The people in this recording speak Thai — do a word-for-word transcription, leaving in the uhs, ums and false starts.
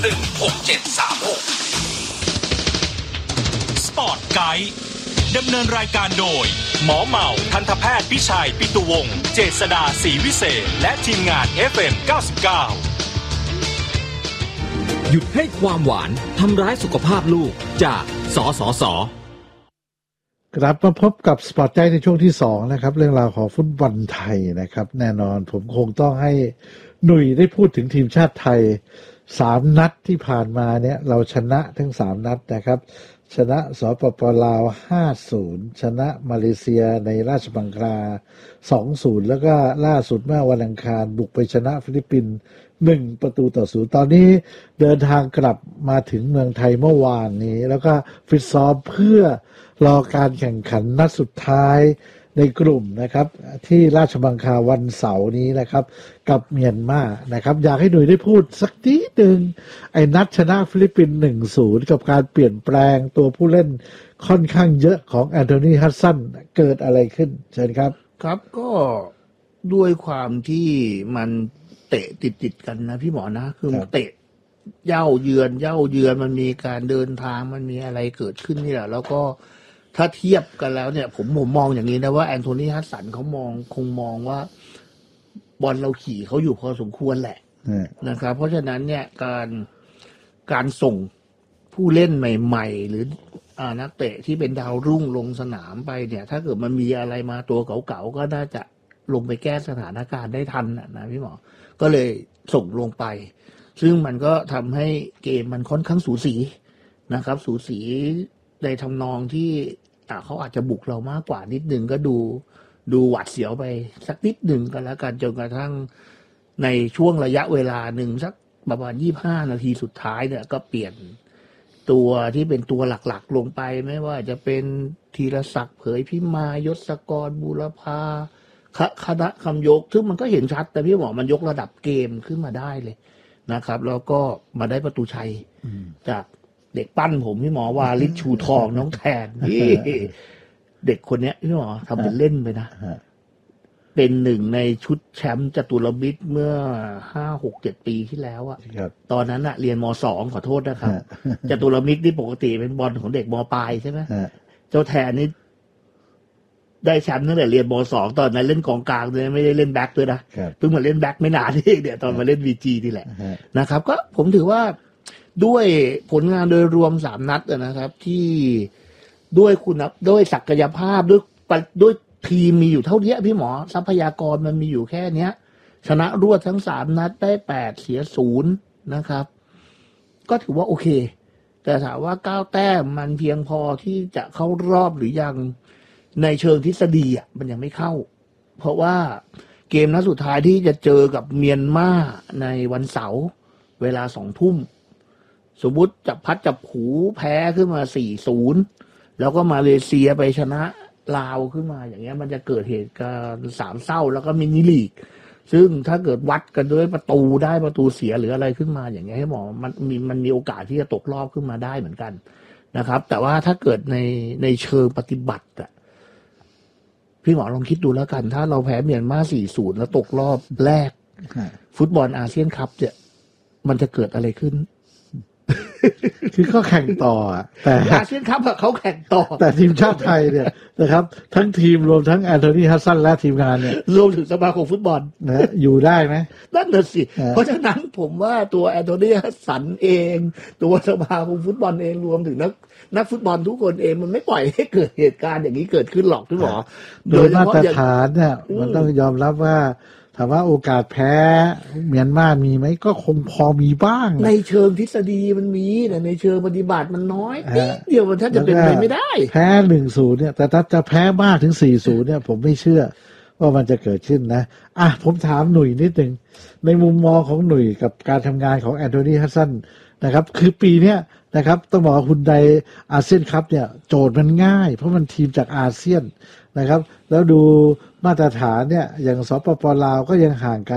หนึ่งหกเจ็ดสามหกสปอร์ตไกด์ดำเนินรายการโดยหมอเหมาทันตแพทย์พิชัยปิตุวงศ์เจษฎาศรีวิเศษและทีมงาน เอฟ เอ็ม เก้าสิบเก้าหยุดให้ความหวานทำร้ายสุขภาพลูกจากสสส. กลับมาพบกับสปอร์ตใจในช่วงที่สองนะครับเรื่องราวของฟุตบอลไทยนะครับแน่นอนผมคงต้องให้หนุ่ยได้พูดถึงทีมชาติไทยสามนัดที่ผ่านมาเนี่ยเราชนะทั้งสามนัดนะครับชนะสปป.ลาว ห้าศูนย์ ชนะมาเลเซียในราชบังคลา สองศูนย์ แล้วก็ล่าสุดเมื่อวันอังคารบุกไปชนะฟิลิปปินส์หนึ่งประตูต่อศูนย์ตอนนี้เดินทางกลับมาถึงเมืองไทยเมื่อวานนี้แล้วก็ฟิตซ้อมเพื่อรอการแข่งขันนัดสุดท้ายในกลุ่มนะครับที่ราชบังคลาวันเสาร์นี้นะครับกับเมียนมานะครับอยากให้หน่วยได้พูดสักทีหนึ่งไอ้นัดชนะฟิลิปปินส์ หนึ่งศูนย์ กับการเปลี่ยนแปลงตัวผู้เล่นค่อนข้างเยอะของแอนโทนีฮัดสันเกิดอะไรขึ้นเชิญครับครับก็ด้วยความที่มันเตะติดๆกันนะพี่หมอนะคือเตะเย่าเยือนเย่าเยือนมันมีการเดินทางมันมีอะไรเกิดขึ้นนี่แหละแล้วก็ถ้าเทียบกันแล้วเนี่ยผมผมมองอย่างนี้นะว่าแอนโทนีฮัดสันเขามองคงมองว่าบอลเราขี่เขาอยู่พอสมควรแหละนะครับเพราะฉะนั้นเนี่ยการการส่งผู้เล่นใหม่ๆหรืออ่านักเตะที่เป็นดาวรุ่งลงสนามไปเนี่ยถ้าเกิดมันมีอะไรมาตัวเก่าๆก็น่าจะลงไปแก้สถานการณ์ได้ทันนะพี่หมอก็เลยส่งลงไปซึ่งมันก็ทำให้เกมมันค่อนข้างสูสีนะครับสูสีในทำนองที่เขาอาจจะบุกเรามากกว่านิดนึงก็ดูดูหวาดเสียวไปสักนิดหนึ่งก็แล้วกันจนกระทั่งในช่วงระยะเวลาหนึ่งสักประมาณยี่สิบห้านาทีสุดท้ายเนี่ยก็เปลี่ยนตัวที่เป็นตัวหลักๆลงไปไม่ว่าจะเป็นธีรศักดิ์เผยพิมายศกรบูรพาคณะคำยกซึ่งมันก็เห็นชัดแต่พี่หมอมันยกระดับเกมขึ้นมาได้เลยนะครับแล้วก็มาได้ประตูชัยจากเด็กปั้นผมพี่หมอวาลิศชูทองน้องแทนนี่เด็กคนนี้พี่หมอทำเป็นเล่นไปนะเป็นหนึ่งในชุดแชมป์จตุรมิตรเมื่อห้าหกเจ็ดปีที่แล้วอะตอนนั้นอะเรียนมสองขอโทษนะครับจตุรมิตรนี่ปกติเป็นบอลของเด็กมปลายใช่ไหมเจ้าแทนนี่ได้แชมป์ตั้งแต่เรียนมสองตอนนั้นเล่นกองกลางเลยไม่ได้เล่นแบ็คด้วยนะเพิ่งมาเล่นแบ็คไม่นานนี่เดี๋ยวตอนมาเล่นวีจีนี่แหละนะครับก็ผมถือว่าด้วยผลงานโดยรวมสามนัดนะครับที่ด้วยคุณด้วยศักยภาพด้วยด้วยทีมมีอยู่เท่านี้พี่หมอทรัพยากรมันมีอยู่แค่เนี้ยชนะรวดทั้งสามนัดได้แปดเสียศูนย์นะครับก็ถือว่าโอเคแต่ถามว่าเก้าแต้มมันเพียงพอที่จะเข้ารอบหรือยังในเชิงทฤษฎีอ่ะมันยังไม่เข้าเพราะว่าเกมนัดสุดท้ายที่จะเจอกับเมียนมาในวันเสาร์เวลาสองทุ่มสมมุติจับพัดจับผูแพ้ขึ้นมา สี่ศูนย์ แล้วก็มาเลเซียไปชนะลาวขึ้นมาอย่างเงี้ยมันจะเกิดเหตุการณ์สามเศร้าแล้วก็มินิลีกซึ่งถ้าเกิดวัดกันด้วยประตูได้ประตูเสียหรืออะไรขึ้นมาอย่างเงี้ยให้หมอมันมีมันมีโอกาสที่จะตกรอบขึ้นมาได้เหมือนกันนะครับแต่ว่าถ้าเกิดในในเชิงปฏิบัติอ่ะพี่หมอลองคิดดูแล้วกันถ้าเราแพ้เมียนมา สี่ศูนย์ แล้วตกรอบแรกฟุตบอลอาเซียนคัพเนี่ยมันจะเกิดอะไรขึ้นคือเขาแข่งต่อแต่อาเซียนคัพเขาแข่งต่อแต่ทีมชาติไทยเนี่ยนะครับทั้งทีมรวมทั้งแอนโทนีฮัดสันและทีมงานเนี่ยรวมถึงสมาคมฟุตบอลนะอยู่ได้ไหมนั่นน่ะสิเพราะฉะนั้นผมว่าตัวแอนโทนีฮัดสันเองตัวสมาคมฟุตบอลเองรวมถึงนักนักฟุตบอลทุกคนเองมันไม่ปล่อยให้เกิดเหตุการณ์อย่างนี้เกิดขึ้นหรอกพี่หมอโดยมาตรฐานเนี่ยมันต้องยอมรับว่าถามว่าโอกาสแพ้เมียนมามีไหมก็คงพอมีบ้างในเชิงทฤษฎีมันมีแต่ในเชิงปฏิบัติมันน้อยนิดเดียวมันถ้าจะเป็นไปไม่ได้แพ้ หนึ่งศูนย์ เนี่ยแต่ถ้าจะแพ้มากถึง สี่ศูนย์ เนี่ยผมไม่เชื่อว่ามันจะเกิดขึ้นนะอ่ะผมถามหนุ่ยนิดนึงในมุมมองของหนุ่ยกับการทำงานของแอนโทนีฮัดสันนะครับคือปีเนี้ยนะครับต้องบอกว่าฮุนไดอาเซียนคัพเนี่ยโจทย์มันง่ายเพราะมันทีมจากอาเซียนนะครับแล้วดูมาตรฐานเนี่ยอย่างสปป.ลาวก็ยังห่างกัน